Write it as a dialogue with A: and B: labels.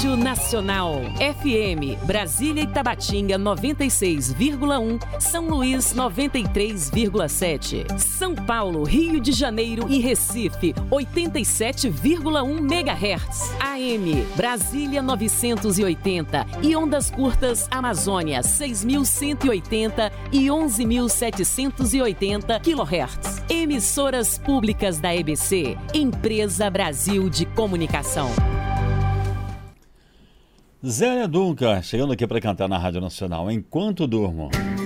A: Rádio Nacional. FM, Brasília e Tabatinga 96,1, São Luís 93,7. São Paulo, Rio de Janeiro e Recife 87,1 MHz. AM, Brasília 980 e ondas curtas Amazônia 6.180 e 11.780 kHz. Emissoras públicas da EBC, Empresa Brasil de Comunicação.
B: Zélia Duncan, chegando aqui para cantar na Rádio Nacional, Enquanto Durmo.